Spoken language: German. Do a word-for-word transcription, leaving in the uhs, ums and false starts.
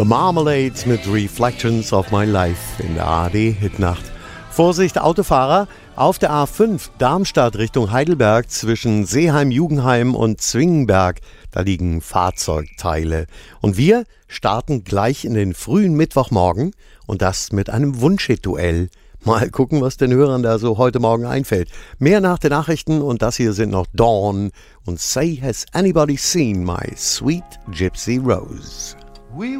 The Marmalades mit Reflections of My Life in der A R D-Hitnacht. Vorsicht Autofahrer, auf der A fünf Darmstadt Richtung Heidelberg zwischen Seeheim-Jugendheim und Zwingenberg, da liegen Fahrzeugteile. Und wir starten gleich in den frühen Mittwochmorgen und das mit einem Wunschhit-Duell. Mal gucken, was den Hörern da so heute Morgen einfällt. Mehr nach den Nachrichten und das hier sind noch Dawn und Say Has Anybody Seen My Sweet Gypsy Rose? We